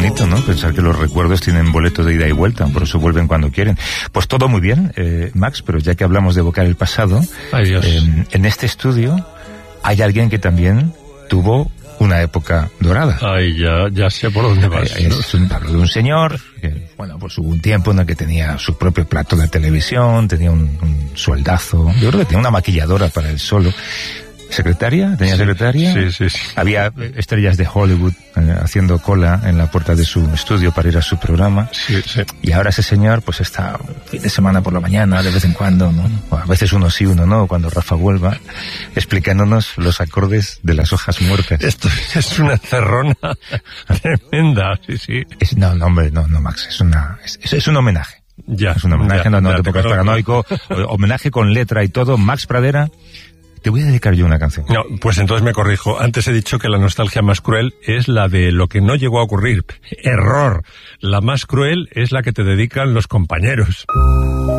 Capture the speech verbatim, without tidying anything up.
bonito, ¿no? Pensar que los recuerdos tienen boletos de ida y vuelta, por eso vuelven cuando quieren. Pues todo muy bien, eh, Max, pero ya que hablamos de evocar el pasado, Ay, Dios. Eh, en este estudio hay alguien que también tuvo una época dorada. Ay, ya, ya sé por dónde vas, Eh, ¿no? Es un, hablo de un señor que, bueno, pues hubo un tiempo en el que tenía su propio plato de televisión, tenía un, un sueldazo, yo creo que tenía una maquilladora para él solo. ¿Secretaria? ¿Tenía Sí, secretaria? sí, sí, sí. Había estrellas de Hollywood eh, haciendo cola en la puerta de su estudio para ir a su programa. Sí, sí. Y ahora ese señor pues está un fin de semana por la mañana, de vez en cuando, ¿no? O a veces uno sí, uno no, cuando Rafa vuelva, explicándonos los acordes de las hojas muertas. Esto es una cerrona tremenda, sí, sí. Es, no, no, hombre, no, no, Max, es una, es, es, es un homenaje. Ya. Es un homenaje, ya, no, no ya te te pongas conozco. paranoico. Homenaje con letra y todo. Max Pradera, te voy a dedicar yo una canción. No, pues entonces me corrijo. Antes he dicho que la nostalgia más cruel es la de lo que no llegó a ocurrir. Error. La más cruel es la que te dedican los compañeros.